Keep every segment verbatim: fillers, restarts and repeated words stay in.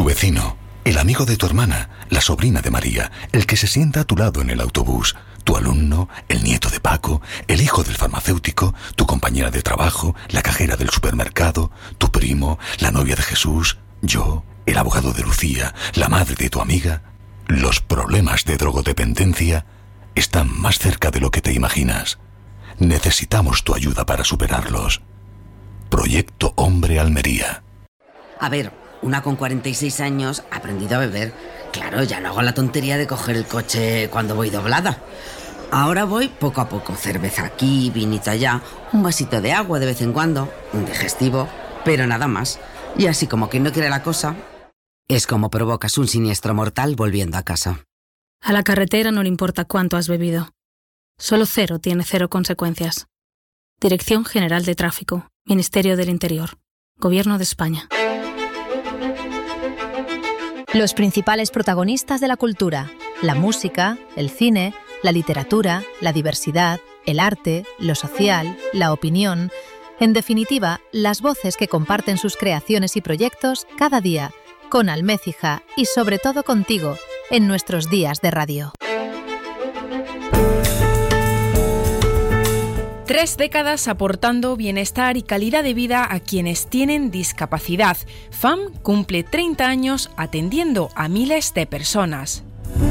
tu vecino, el amigo de tu hermana, la sobrina de María, el que se sienta a tu lado en el autobús, tu alumno, el nieto de Paco, el hijo del farmacéutico, tu compañera de trabajo, la cajera del supermercado, tu primo, la novia de Jesús, yo, el abogado de Lucía, la madre de tu amiga. Los problemas de drogodependencia están más cerca de lo que te imaginas. Necesitamos tu ayuda para superarlos. Proyecto Hombre Almería. A ver, una con cuarenta y seis años ha aprendido a beber. Claro, ya no hago la tontería de coger el coche cuando voy doblada. Ahora voy poco a poco. Cerveza aquí, vinito allá, un vasito de agua de vez en cuando, un digestivo, pero nada más. Y así como quien no quiere la cosa, es como provocas un siniestro mortal volviendo a casa. A la carretera no le importa cuánto has bebido. Solo cero tiene cero consecuencias. Dirección General de Tráfico, Ministerio del Interior, Gobierno de España. Los principales protagonistas de la cultura, la música, el cine, la literatura, la diversidad, el arte, lo social, la opinión, en definitiva, las voces que comparten sus creaciones y proyectos cada día, con Almécija y sobre todo contigo, en nuestros días de radio. Tres décadas aportando bienestar y calidad de vida a quienes tienen discapacidad. F A M cumple treinta años atendiendo a miles de personas.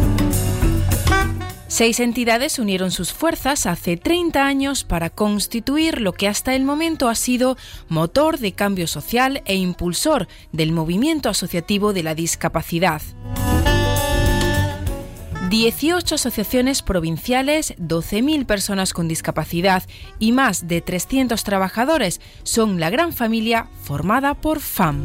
Seis entidades unieron sus fuerzas hace treinta años para constituir lo que hasta el momento ha sido motor de cambio social e impulsor del movimiento asociativo de la discapacidad. dieciocho asociaciones provinciales, doce mil personas con discapacidad y más de trescientos trabajadores son la gran familia formada por F A M.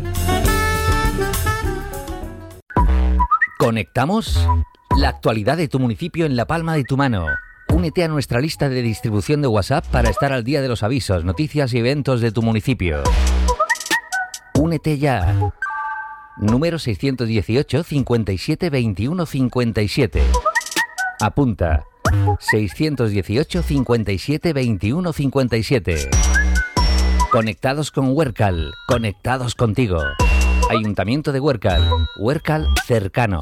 ¿Conectamos? La actualidad de tu municipio en la palma de tu mano. Únete a nuestra lista de distribución de WhatsApp para estar al día de los avisos, noticias y eventos de tu municipio. Únete ya. Número seiscientos dieciocho, cincuenta y siete, veintiuno, cincuenta y siete. Apunta. seiscientos dieciocho, cincuenta y siete, veintiuno, cincuenta y siete. Conectados con Huércal. Conectados contigo. Ayuntamiento de Huércal. Huércal cercano.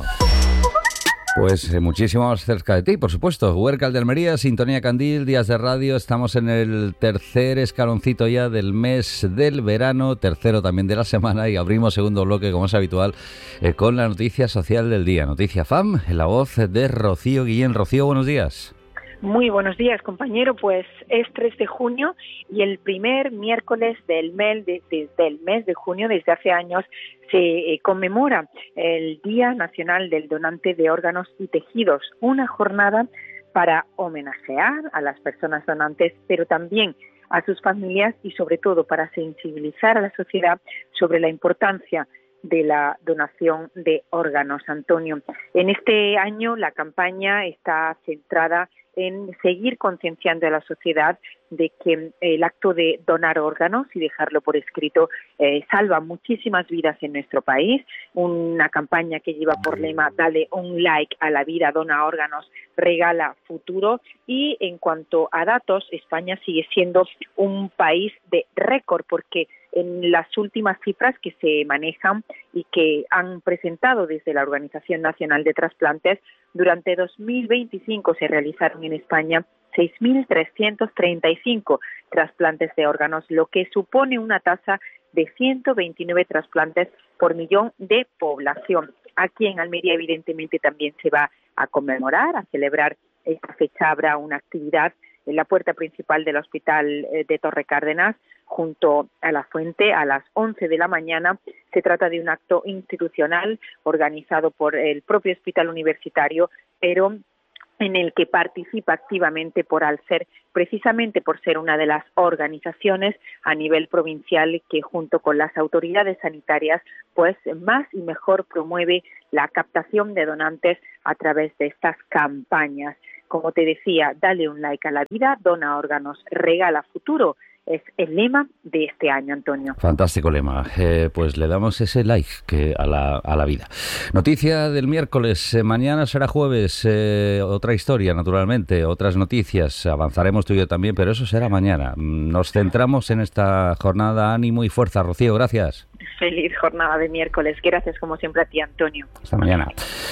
Pues eh, muchísimo más cerca de ti, por supuesto. Huércal de Almería, Sintonía Candil, Días de Radio. Estamos en el tercer escaloncito ya del mes del verano, tercero también de la semana, y abrimos segundo bloque, como es habitual, eh, con la noticia social del día. Noticia F A M, en la voz de Rocío Guillén. Rocío, buenos días. Muy buenos días, compañero. Pues es tres de junio y el primer miércoles del mes de, de, del mes de junio, desde hace años, se eh, conmemora el Día Nacional del Donante de Órganos y Tejidos, una jornada para homenajear a las personas donantes, pero también a sus familias y sobre todo para sensibilizar a la sociedad sobre la importancia de la donación de órganos. Antonio, en este año la campaña está centrada en seguir concienciando a la sociedad de que el acto de donar órganos y dejarlo por escrito eh, salva muchísimas vidas en nuestro país. Una campaña que lleva por lema "Dale un like a la vida, dona órganos, regala futuro". Y en cuanto a datos, España sigue siendo un país de récord, porque en las últimas cifras que se manejan y que han presentado desde la Organización Nacional de Trasplantes, durante dos mil veinticinco se realizaron en España seis mil trescientos treinta y cinco trasplantes de órganos, lo que supone una tasa de ciento veintinueve trasplantes por millón de población. Aquí en Almería, evidentemente, también se va a conmemorar, a celebrar esta fecha. Habrá una actividad en la puerta principal del Hospital de Torre Cárdenas, junto a la fuente, a las once de la mañana. Se trata de un acto institucional organizado por el propio Hospital Universitario, pero en el que participa activamente por al ser, precisamente por ser una de las organizaciones a nivel provincial que junto con las autoridades sanitarias pues más y mejor promueve la captación de donantes a través de estas campañas. Como te decía, dale un like a la vida, dona órganos, regala futuro. Es el lema de este año, Antonio. Fantástico lema. Eh, pues le damos ese like que a la, a la vida. Noticia del miércoles. Eh, mañana será jueves. Eh, otra historia, naturalmente. Otras noticias. Avanzaremos tú y yo también, pero eso será mañana. Nos centramos en esta jornada. Ánimo y fuerza. Rocío, gracias. Feliz jornada de miércoles. Gracias como siempre a ti, Antonio. Hasta mañana.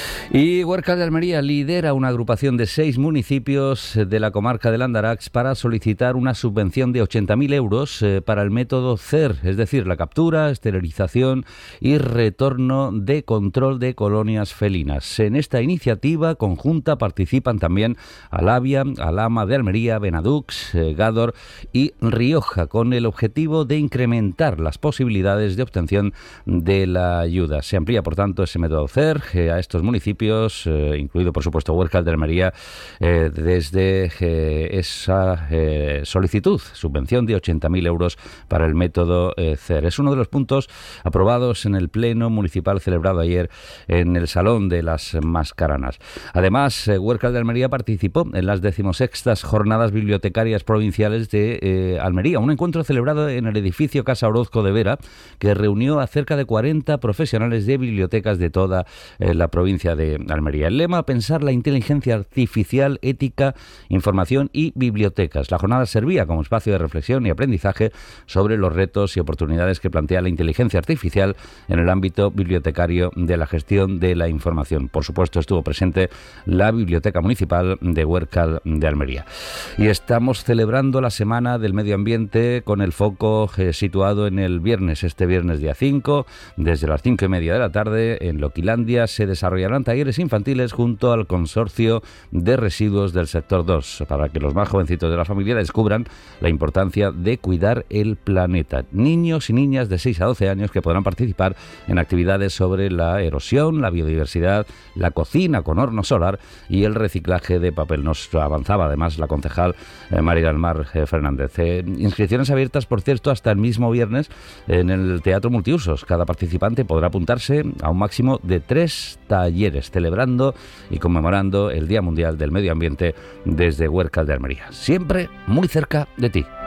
Y Huércal de Almería lidera una agrupación de seis municipios de la comarca del Andarax para solicitar una subvención de ochenta mil euros eh, para el método C E R, es decir, la captura, esterilización y retorno de control de colonias felinas. En esta iniciativa conjunta participan también Alavia, Alhama de Almería, Benadux, eh, Gádor y Rioja, con el objetivo de incrementar las posibilidades de obtención de la ayuda. Se amplía, por tanto, ese método C E R eh, a estos municipios, eh, incluido, por supuesto, Huércal de Almería, eh, desde eh, esa eh, solicitud, subvención de ochenta mil euros para el método eh, C E R. Es uno de los puntos aprobados en el Pleno Municipal celebrado ayer en el Salón de las Mascaranas. Además, eh, Huércal de Almería participó en las decimosextas Jornadas Bibliotecarias Provinciales de eh, Almería, un encuentro celebrado en el edificio Casa Orozco de Vera, que reunió a cerca de cuarenta profesionales de bibliotecas de toda eh, la provincia de Almería. El lema: pensar la inteligencia artificial, ética, información y bibliotecas. La jornada servía como espacio de reflexión y aprendizaje sobre los retos y oportunidades que plantea la inteligencia artificial en el ámbito bibliotecario de la gestión de la información. Por supuesto, estuvo presente la Biblioteca Municipal de Huércal de Almería. Y estamos celebrando la Semana del Medio Ambiente con el foco eh, situado en el viernes, este viernes día cinco, desde las cinco y media de la tarde, en Loquilandia se desarrollarán talleres infantiles junto al Consorcio de Residuos del Sector dos, para que los más jovencitos de la familia descubran la importancia de cuidar el planeta. Niños y niñas de seis a doce años que podrán participar en actividades sobre la erosión, la biodiversidad, la cocina con horno solar y el reciclaje de papel. Nos avanzaba además la concejal eh, María del Mar eh, Fernández. Eh, inscripciones abiertas, por cierto, hasta el mismo viernes en el Teatro Multiusos. Cada participante podrá apuntarse a un máximo de tres talleres, celebrando y conmemorando el Día Mundial del Medio Ambiente desde Huércal de Almería. Siempre muy cerca de ti.